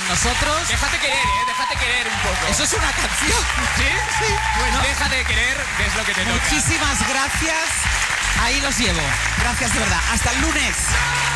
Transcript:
nosotros. Déjate querer, déjate querer un poco. Eso es una canción. ¿Sí? Sí, bueno. Déjate querer, que es lo que te toca. Muchísimas gracias. Ahí los llevo. Gracias de verdad. Hasta el lunes.